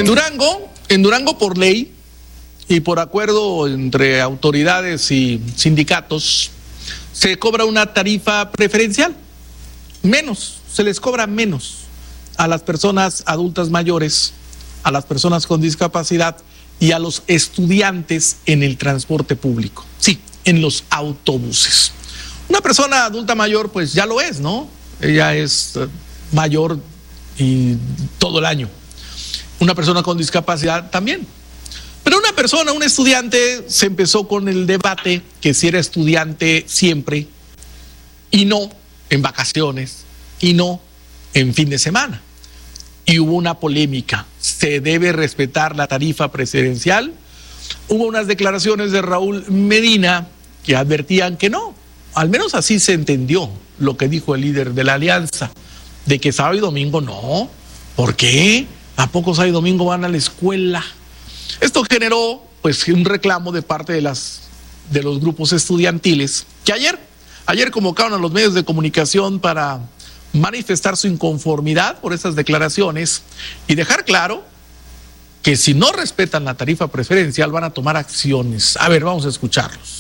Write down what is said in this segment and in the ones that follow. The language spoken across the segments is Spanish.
En Durango por ley y por acuerdo entre autoridades y sindicatos, se cobra una tarifa preferencial. Se les cobra menos a las personas adultas mayores, a las personas con discapacidad y a los estudiantes en el transporte público. Sí, en los autobuses. Una persona adulta mayor, pues ya lo es, ¿no? Ella es mayor y todo el año. Una persona con discapacidad también. Pero un estudiante, se empezó con el debate que si era estudiante siempre y no en vacaciones y no en fin de semana. Y hubo una polémica. ¿Se debe respetar la tarifa preferencial? Hubo unas declaraciones de Raúl Medina que advertían que no. Al menos así se entendió lo que dijo el líder de la alianza, de que sábado y domingo no. ¿Por qué? ¿A poco sábado y domingo van a la escuela? Esto generó pues un reclamo de parte de los grupos estudiantiles que ayer convocaron a los medios de comunicación para manifestar su inconformidad por esas declaraciones y dejar claro que si no respetan la tarifa preferencial van a tomar acciones. A ver, vamos a escucharlos.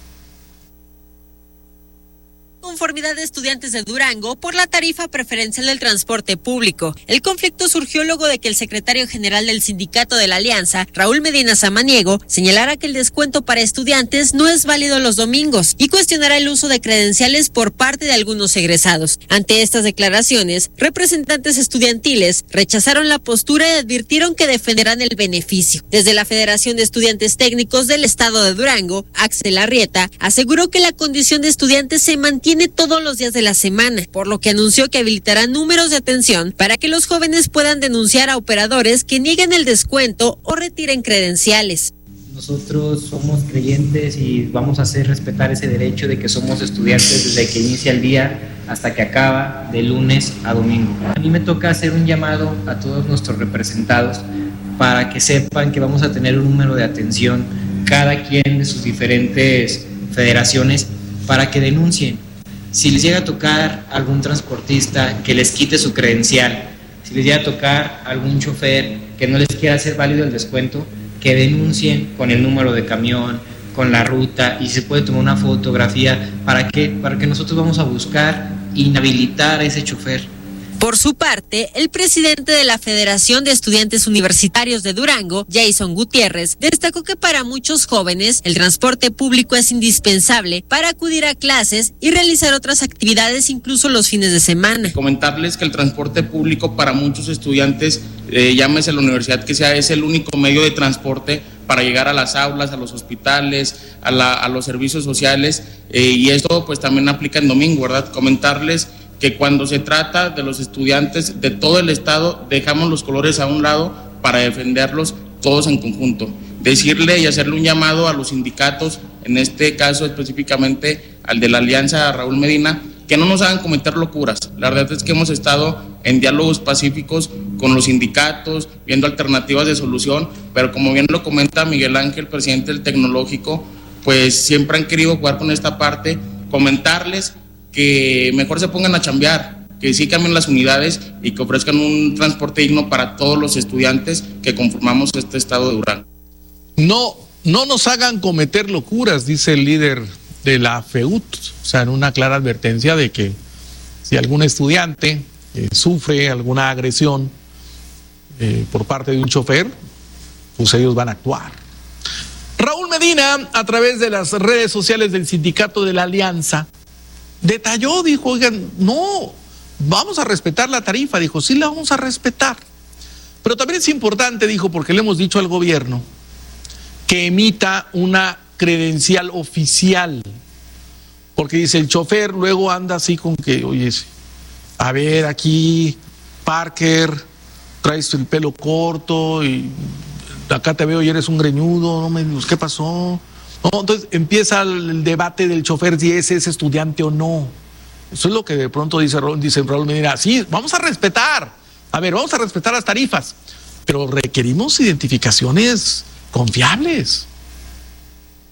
Conformidad de estudiantes de Durango por la tarifa preferencial del transporte público. El conflicto surgió luego de que el secretario general del sindicato de la Alianza, Raúl Medina Samaniego, señalara que el descuento para estudiantes no es válido los domingos y cuestionará el uso de credenciales por parte de algunos egresados. Ante estas declaraciones, representantes estudiantiles rechazaron la postura y advirtieron que defenderán el beneficio. Desde la Federación de Estudiantes Técnicos del Estado de Durango, Axel Arrieta, aseguró que la condición de estudiante se mantiene todos los días de la semana, por lo que anunció que habilitará números de atención para que los jóvenes puedan denunciar a operadores que nieguen el descuento o retiren credenciales. Nosotros somos creyentes y vamos a hacer respetar ese derecho de que somos estudiantes desde que inicia el día hasta que acaba, de lunes a domingo. A mí me toca hacer un llamado a todos nuestros representados para que sepan que vamos a tener un número de atención cada quien de sus diferentes federaciones para que denuncien. Si les llega a tocar algún transportista que les quite su credencial, si les llega a tocar algún chofer que no les quiera hacer válido el descuento, que denuncien con el número de camión, con la ruta, y se puede tomar una fotografía. ¿Para qué? Para que nosotros vamos a buscar inhabilitar a ese chofer. Por su parte, el presidente de la Federación de Estudiantes Universitarios de Durango, Jason Gutiérrez, destacó que para muchos jóvenes el transporte público es indispensable para acudir a clases y realizar otras actividades, incluso los fines de semana. Comentarles que el transporte público para muchos estudiantes, llámese la universidad que sea, es el único medio de transporte para llegar a las aulas, a los hospitales, a los servicios sociales, y esto pues también aplica en domingo, ¿verdad? Comentarles que cuando se trata de los estudiantes de todo el estado, dejamos los colores a un lado para defenderlos todos en conjunto. Decirle y hacerle un llamado a los sindicatos, en este caso específicamente al de la Alianza, a Raúl Medina, que no nos hagan cometer locuras. La verdad es que hemos estado en diálogos pacíficos con los sindicatos, viendo alternativas de solución, pero como bien lo comenta Miguel Ángel, presidente del Tecnológico, pues siempre han querido jugar con esta parte. Comentarles que mejor se pongan a chambear, que sí cambien las unidades y que ofrezcan un transporte digno para todos los estudiantes que conformamos este estado de Durango. No nos hagan cometer locuras, dice el líder de la FEUT, o sea, en una clara advertencia de que si algún estudiante sufre alguna agresión por parte de un chofer, pues ellos van a actuar. Raúl Medina, a través de las redes sociales del Sindicato de la Alianza, detalló, dijo, oigan, no, vamos a respetar la tarifa. Dijo, sí la vamos a respetar. Pero también es importante, dijo, porque le hemos dicho al gobierno que emita una credencial oficial. Porque dice, el chofer luego anda así con que, oye, a ver, aquí, Parker, traes el pelo corto y acá te veo y eres un greñudo, no me digas, ¿qué pasó? No, entonces empieza el debate del chofer si ese es estudiante o no. Eso es lo que de pronto dice Raúl Medina. Sí, vamos a respetar. A ver, vamos a respetar las tarifas, pero requerimos identificaciones confiables.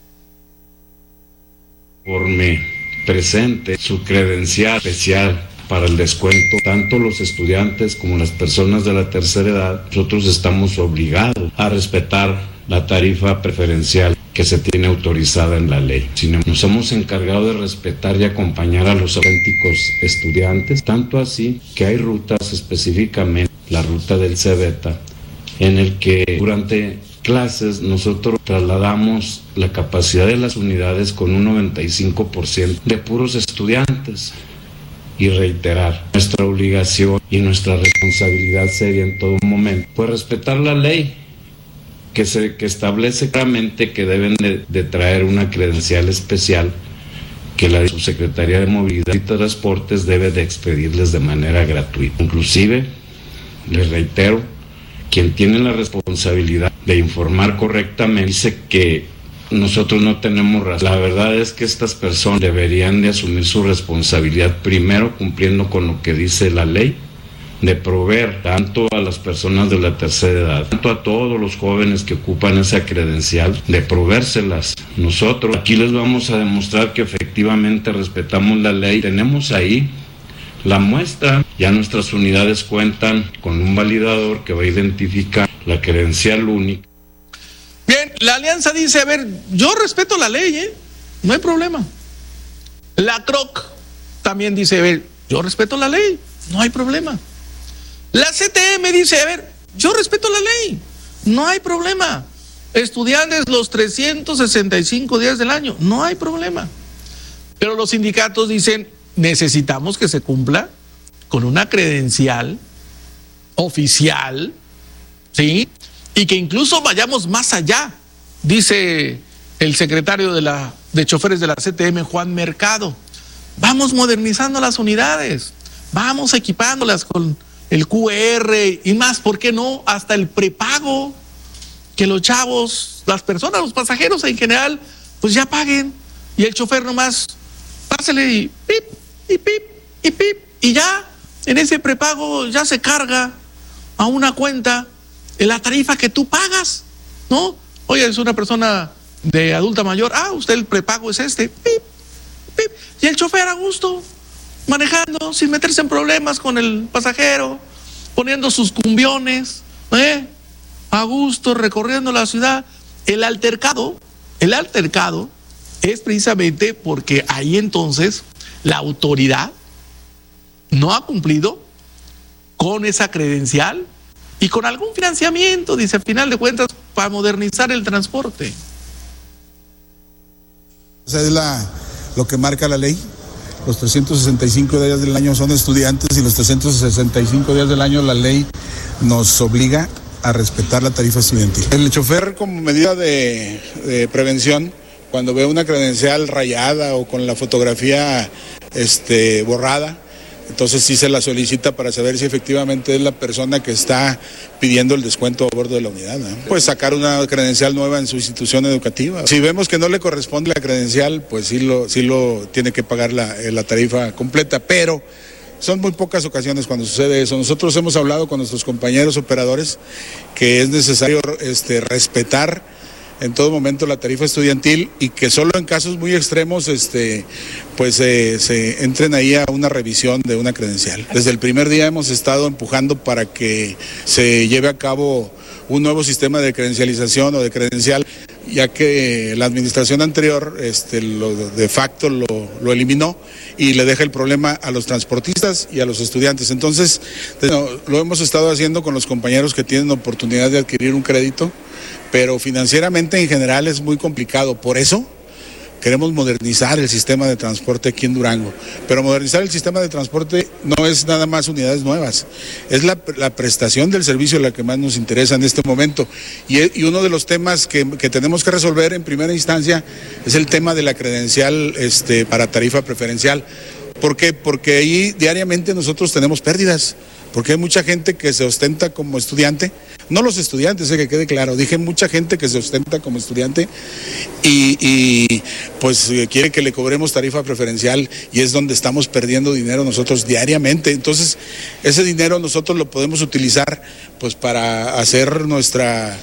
Presente su credencial especial para el descuento, tanto los estudiantes como las personas de la tercera edad, nosotros estamos obligados a respetar la tarifa preferencial que se tiene autorizada en la ley. Nos hemos encargado de respetar y acompañar a los auténticos estudiantes, tanto así que hay rutas, específicamente la ruta del Cebeta, en el que durante clases nosotros trasladamos la capacidad de las unidades con un 95% de puros estudiantes. Y reiterar, nuestra obligación y nuestra responsabilidad seria en todo momento, pues respetar la ley que establece claramente que deben de traer una credencial especial que la Subsecretaría de Movilidad y Transportes debe de expedirles de manera gratuita. Inclusive, les reitero, quien tiene la responsabilidad de informar correctamente dice que nosotros no tenemos razón. La verdad es que estas personas deberían de asumir su responsabilidad, primero cumpliendo con lo que dice la ley, de proveer tanto a las personas de la tercera edad, tanto a todos los jóvenes que ocupan esa credencial, de proveérselas. Nosotros aquí les vamos a demostrar que efectivamente respetamos la ley. Tenemos ahí la muestra. Ya nuestras unidades cuentan con un validador que va a identificar la credencial única. Bien, la alianza dice, a ver, yo respeto la ley, no hay problema. La CROC también dice, a ver, yo respeto la ley, no hay problema. La CTM dice, a ver, yo respeto la ley, no hay problema. Estudiantes los 365 días del año, no hay problema. Pero los sindicatos dicen, necesitamos que se cumpla con una credencial oficial, ¿sí? Y que incluso vayamos más allá, dice el secretario de choferes de la CTM, Juan Mercado. Vamos modernizando las unidades, vamos equipándolas con el QR y más, ¿por qué no? Hasta el prepago, que los chavos, las personas, los pasajeros en general, pues ya paguen. Y el chofer nomás, pásele y pip, y pip, y pip, y ya, en ese prepago ya se carga a una cuenta en la tarifa que tú pagas, ¿no? Oye, es una persona de adulta mayor, usted el prepago es este, pip, pip, y el chofer a gusto, manejando, sin meterse en problemas con el pasajero, poniendo sus cumbiones, a gusto, recorriendo la ciudad. El altercado es precisamente porque ahí entonces la autoridad no ha cumplido con esa credencial y con algún financiamiento, dice, al final de cuentas, para modernizar el transporte. Esa es lo que marca la ley. Los 365 días del año son estudiantes y los 365 días del año la ley nos obliga a respetar la tarifa estudiantil. El chofer, como medida de prevención, cuando ve una credencial rayada o con la fotografía borrada, entonces sí se la solicita para saber si efectivamente es la persona que está pidiendo el descuento a bordo de la unidad, ¿no? Pues sacar una credencial nueva en su institución educativa. Si vemos que no le corresponde la credencial, pues sí lo tiene que pagar la tarifa completa, pero son muy pocas ocasiones cuando sucede eso. Nosotros hemos hablado con nuestros compañeros operadores que es necesario respetar en todo momento la tarifa estudiantil y que solo en casos muy extremos pues se entren ahí a una revisión de una credencial. Desde el primer día hemos estado empujando para que se lleve a cabo un nuevo sistema de credencialización o de credencial, ya que la administración anterior de facto lo eliminó y le deja el problema a los transportistas y a los estudiantes. Entonces, lo hemos estado haciendo con los compañeros que tienen oportunidad de adquirir un crédito, pero financieramente en general es muy complicado. Por eso queremos modernizar el sistema de transporte aquí en Durango. Pero modernizar el sistema de transporte no es nada más unidades nuevas, es la prestación del servicio la que más nos interesa en este momento. Y uno de los temas que tenemos que resolver en primera instancia es el tema de la credencial para tarifa preferencial. ¿Por qué? Porque ahí diariamente nosotros tenemos pérdidas. Porque hay mucha gente que se ostenta como estudiante, no los estudiantes, que quede claro, dije mucha gente que se ostenta como estudiante y pues quiere que le cobremos tarifa preferencial y es donde estamos perdiendo dinero nosotros diariamente. Entonces, ese dinero nosotros lo podemos utilizar pues para hacer nuestra,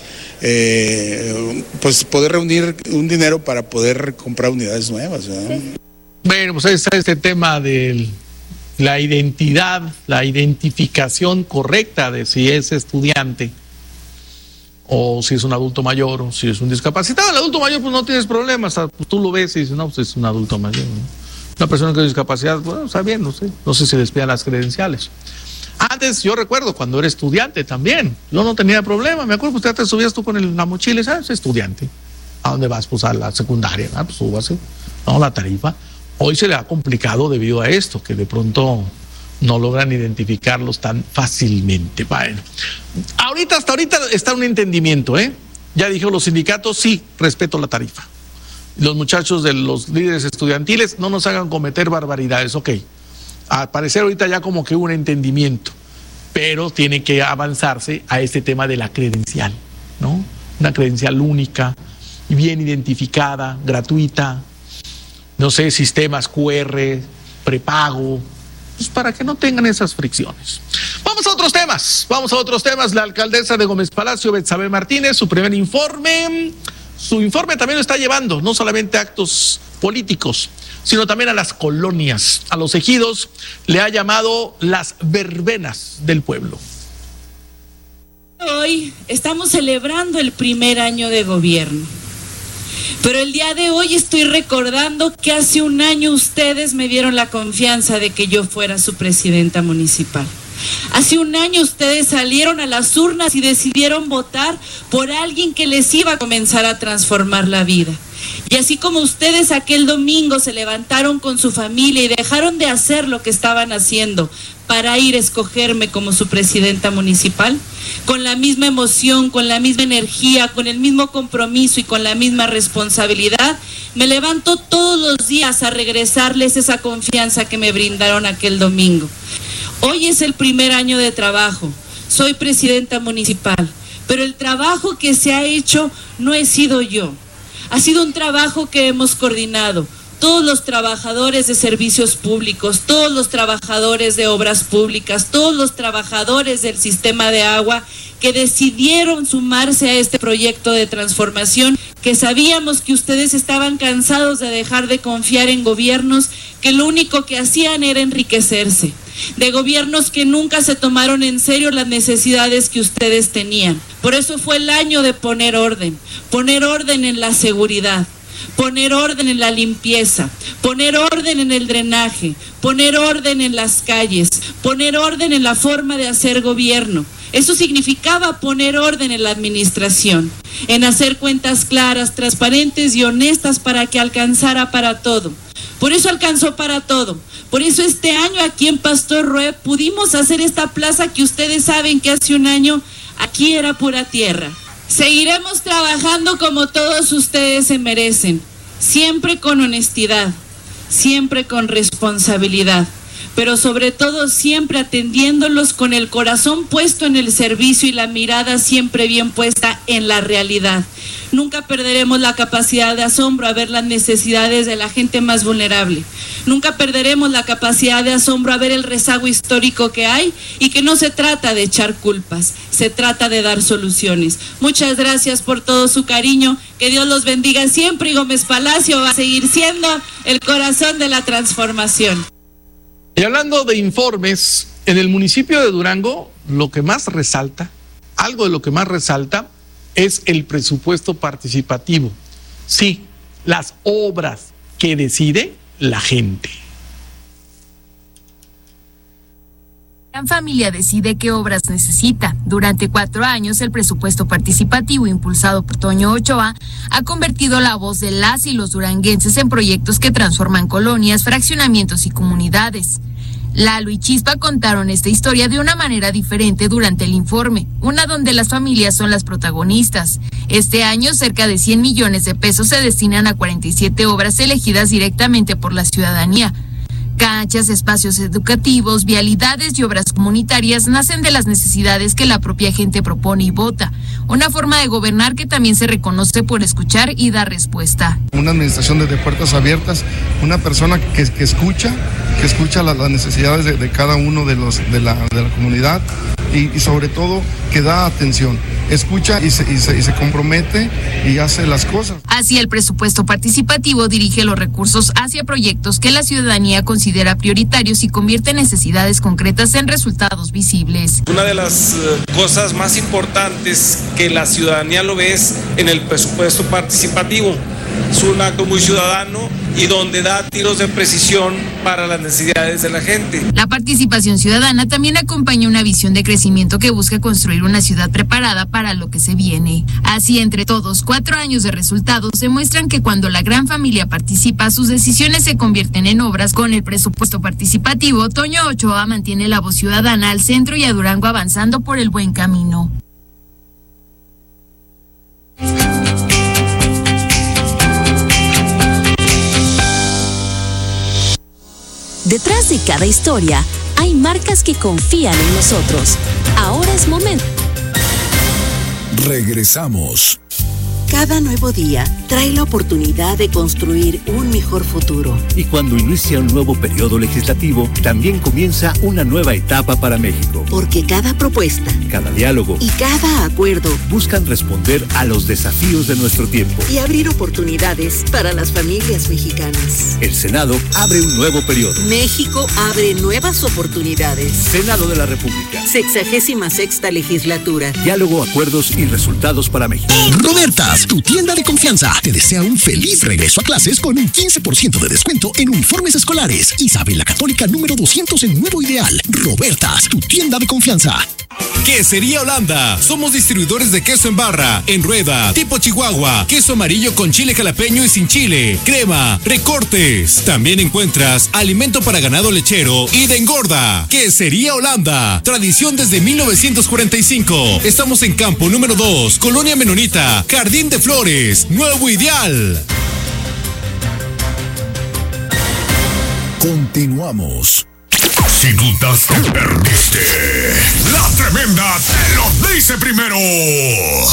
pues poder reunir un dinero para poder comprar unidades nuevas, ¿verdad? Bueno, pues ahí está este tema del la identidad, la identificación correcta de si es estudiante o si es un adulto mayor o si es un discapacitado. El adulto mayor pues no tienes problemas, pues, tú lo ves y dices, no, pues es un adulto mayor, ¿no? Una persona con discapacidad, bueno, está bien, no sé si les pidan las credenciales. Antes, yo recuerdo, cuando era estudiante también, yo no tenía problema. Me acuerdo, usted te subías tú con la mochila y sabes, estudiante. ¿A dónde vas? Pues a la secundaria, pues súbase. No, la tarifa. Hoy se le ha complicado debido a esto, que de pronto no logran identificarlos tan fácilmente. Bueno, hasta ahorita está un entendimiento, ¿eh? Ya dijeron los sindicatos, sí, respeto la tarifa. Los muchachos de los líderes estudiantiles, no nos hagan cometer barbaridades, ok. Al parecer ahorita ya como que hubo un entendimiento, pero tiene que avanzarse a este tema de la credencial, ¿no? Una credencial única, bien identificada, gratuita, no sé, sistemas QR, prepago, pues para que no tengan esas fricciones. Vamos a otros temas. La alcaldesa de Gómez Palacio, Betsabe Martínez, su primer informe. Su informe también lo está llevando, no solamente a actos políticos, sino también a las colonias, a los ejidos. Le ha llamado las verbenas del pueblo. Hoy estamos celebrando el primer año de gobierno, pero el día de hoy estoy recordando que hace un año ustedes me dieron la confianza de que yo fuera su presidenta municipal. Hace un año ustedes salieron a las urnas y decidieron votar por alguien que les iba a comenzar a transformar la vida. Y así como ustedes aquel domingo se levantaron con su familia y dejaron de hacer lo que estaban haciendo para ir a escogerme como su presidenta municipal, con la misma emoción, con la misma energía, con el mismo compromiso y con la misma responsabilidad, me levanto todos los días a regresarles esa confianza que me brindaron aquel domingo. Hoy es el primer año de trabajo, soy presidenta municipal, pero el trabajo que se ha hecho no he sido yo, ha sido un trabajo que hemos coordinado, todos los trabajadores de servicios públicos, todos los trabajadores de obras públicas, todos los trabajadores del sistema de agua que decidieron sumarse a este proyecto de transformación, que sabíamos que ustedes estaban cansados de dejar de confiar en gobiernos que lo único que hacían era enriquecerse, de gobiernos que nunca se tomaron en serio las necesidades que ustedes tenían. Por eso fue el año de poner orden en la seguridad, poner orden en la limpieza, poner orden en el drenaje, poner orden en las calles, poner orden en la forma de hacer gobierno. Eso significaba poner orden en la administración, en hacer cuentas claras, transparentes y honestas para que alcanzara para todo. Por eso alcanzó para todo. Por eso este año aquí en Pastor Rué pudimos hacer esta plaza que ustedes saben que hace un año aquí era pura tierra. Seguiremos trabajando como todos ustedes se merecen, siempre con honestidad, siempre con responsabilidad, pero sobre todo siempre atendiéndolos con el corazón puesto en el servicio y la mirada siempre bien puesta en la realidad. Nunca perderemos la capacidad de asombro a ver las necesidades de la gente más vulnerable. Nunca perderemos la capacidad de asombro a ver el rezago histórico que hay y que no se trata de echar culpas, se trata de dar soluciones. Muchas gracias por todo su cariño, que Dios los bendiga siempre y Gómez Palacio va a seguir siendo el corazón de la transformación. Y hablando de informes, en el municipio de Durango, algo de lo que más resalta es el presupuesto participativo. Sí, las obras que decide la gente. La familia decide qué obras necesita. Durante 4 años, el presupuesto participativo impulsado por Toño Ochoa ha convertido la voz de las y los duranguenses en proyectos que transforman colonias, fraccionamientos y comunidades. Lalo y Chispa contaron esta historia de una manera diferente durante el informe, una donde las familias son las protagonistas. Este año, cerca de 100 millones de pesos se destinan a 47 obras elegidas directamente por la ciudadanía. Canchas, espacios educativos, vialidades y obras comunitarias nacen de las necesidades que la propia gente propone y vota. Una forma de gobernar que también se reconoce por escuchar y dar respuesta. Una administración de puertas abiertas, una persona que escucha las necesidades de cada uno de la comunidad y sobre todo que da atención. escucha y se compromete y hace las cosas. Así, el presupuesto participativo dirige los recursos hacia proyectos que la ciudadanía considera prioritarios y convierte necesidades concretas en resultados visibles. Una de las cosas más importantes que la ciudadanía lo ve es en el presupuesto participativo. Es un acto muy ciudadano y donde da tiros de precisión para las necesidades de la gente. La participación ciudadana también acompaña una visión de crecimiento que busca construir una ciudad preparada para lo que se viene. Así, entre todos, 4 años de resultados demuestran que cuando la gran familia participa, sus decisiones se convierten en obras. Con el presupuesto participativo, Toño Ochoa mantiene la voz ciudadana al centro y a Durango avanzando por el buen camino. Detrás de cada historia hay marcas que confían en nosotros. Ahora es momento. Regresamos. Cada nuevo día trae la oportunidad de construir un mejor futuro. Y cuando inicia un nuevo periodo legislativo, también comienza una nueva etapa para México. Porque cada propuesta, cada diálogo y cada acuerdo buscan responder a los desafíos de nuestro tiempo y abrir oportunidades para las familias mexicanas. El Senado abre un nuevo periodo. México abre nuevas oportunidades. Senado de la República. 66ª legislatura. Diálogo, acuerdos y resultados para México. Robertas, tu tienda de confianza, te desea un feliz regreso a clases con un 15% de descuento en uniformes escolares. Isabel la Católica número 200 en Nuevo Ideal. Robertas, tu tienda de confianza. Quesería Holanda. Somos distribuidores de queso en barra, en rueda, tipo Chihuahua, queso amarillo con chile jalapeño y sin chile, crema, recortes. También encuentras alimento para ganado lechero y de engorda. Quesería Holanda. Tradición desde 1945. Estamos en Campo número 2, Colonia Menonita, Jardín de Flores, Nuevo Ideal. Continuamos. Si dudas, te perdiste. La tremenda te lo dice primero.